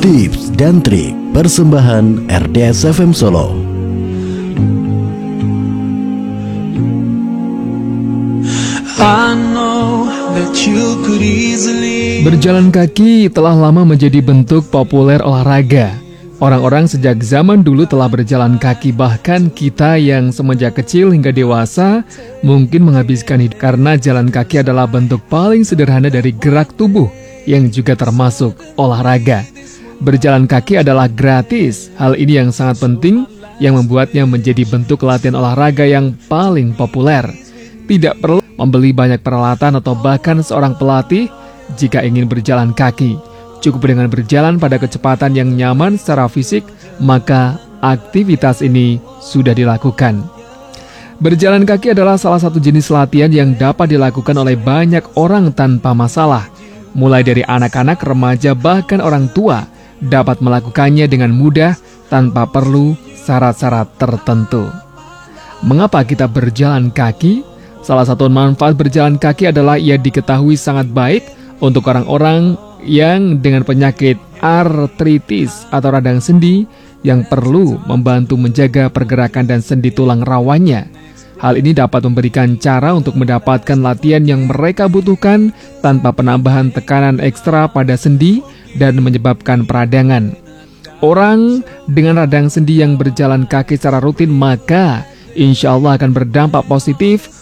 Tips dan trik persembahan RDS FM Solo. Berjalan kaki telah lama menjadi bentuk populer olahraga. Orang-orang sejak zaman dulu telah berjalan kaki, bahkan kita yang semenjak kecil hingga dewasa mungkin menghabiskan hidup karena jalan kaki adalah bentuk paling sederhana dari gerak tubuh yang juga termasuk olahraga. Berjalan kaki adalah gratis. Hal ini yang sangat penting yang membuatnya menjadi bentuk latihan olahraga yang paling populer. Tidak perlu membeli banyak peralatan atau bahkan seorang pelatih jika ingin berjalan kaki. Cukup dengan berjalan pada kecepatan yang nyaman secara fisik, maka aktivitas ini sudah dilakukan. Berjalan kaki adalah salah satu jenis latihan yang dapat dilakukan oleh banyak orang tanpa masalah. Mulai dari anak-anak, remaja, bahkan orang tua dapat melakukannya dengan mudah tanpa perlu syarat-syarat tertentu. Mengapa kita berjalan kaki? Salah satu manfaat berjalan kaki adalah ia diketahui sangat baik untuk orang-orang yang dengan penyakit artritis atau radang sendi yang perlu membantu menjaga pergerakan dan sendi tulang rawannya. Hal ini dapat memberikan cara untuk mendapatkan latihan yang mereka butuhkan tanpa penambahan tekanan ekstra pada sendi dan menyebabkan peradangan. Orang dengan radang sendi yang berjalan kaki secara rutin maka insya Allah akan berdampak positif